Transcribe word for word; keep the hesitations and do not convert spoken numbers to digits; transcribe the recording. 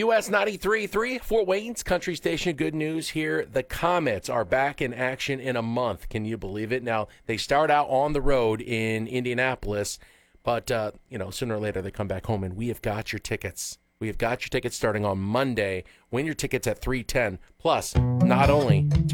W S ninety-three point three, Fort Wayne's country station. Good news here. The Comets are back in action in a month. Can you believe it? Now, they start out on the road in Indianapolis, but, uh, you know, sooner or later they come back home, and we have got your tickets. We have got your tickets starting on Monday. Win your tickets at three ten. Plus, not only